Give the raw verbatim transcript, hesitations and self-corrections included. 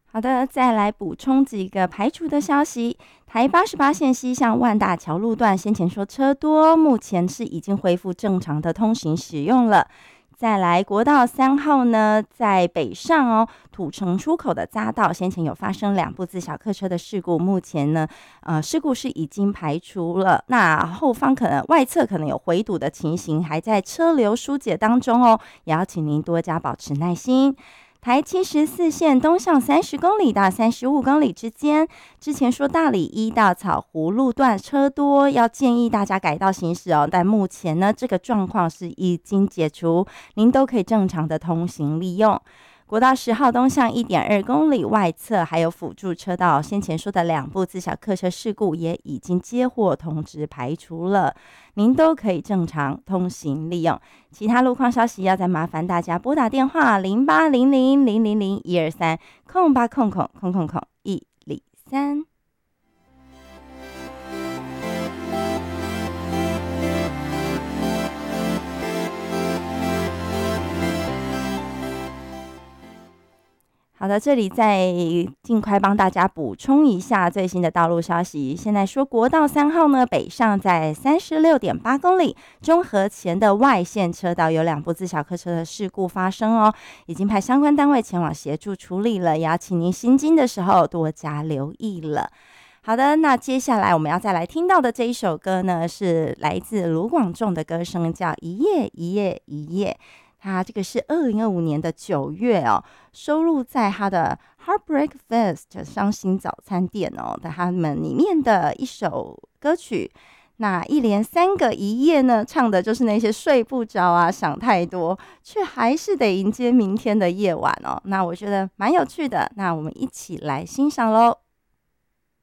好的，再来补充几个排除的消息。台八十八线西向万大桥路段，先前说车多，目前是已经恢复正常的通行使用了。再来国道三号呢，在北上哦，土城出口的匝道，先前有发生两部自小客车的事故，目前呢，呃，事故是已经排除了。那后方可能外侧可能有回堵的情形，还在车流疏解当中哦，也要请您多加保持耐心。台七十四线东向三十公里到三十五公里之间，之前说大里一到草湖路段车多，要建议大家改道行驶哦。但目前呢，这个状况是已经解除，您都可以正常的通行利用。国道十号东向一点二公里外侧还有辅助车道，先前说的两部自小客车事故也已经接获通知排除了，您都可以正常通行利用。其他路况消息要再麻烦大家拨打电话零八零零零零零一二三空八空空空空空一零三。好的，这里再尽快帮大家补充一下最新的道路消息。现在说国道三号呢，北上在三十六点八公里，中和前的外线车道有两部自小客车的事故发生哦，已经派相关单位前往协助处理了，也要请您行经的时候多加留意了。好的，那接下来我们要再来听到的这一首歌呢，是来自卢广仲的歌声，叫《一夜一夜一夜》。它这个是二零二五年的九月哦，收录在他的 Heartbreak Fest 伤心早餐店哦的他们里面的一首歌曲。那一连三个一夜呢，唱的就是那些睡不着啊，想太多，却还是得迎接明天的夜晚哦。那我觉得蛮有趣的，那我们一起来欣赏咯。